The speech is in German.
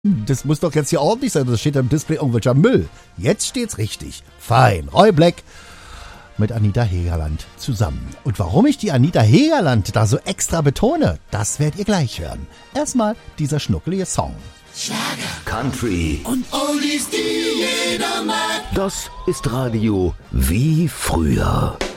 Das muss doch jetzt hier ordentlich sein, das steht am Display irgendwelcher Müll. Jetzt steht's richtig. Fein. Roy Black mit Anita Hegerland zusammen. Und warum ich die Anita Hegerland da so extra betone, das werdet ihr gleich hören. Erstmal dieser schnuckelige Song. Schlager, Country und Oldies, die jeder mag. Das ist Radio wie früher.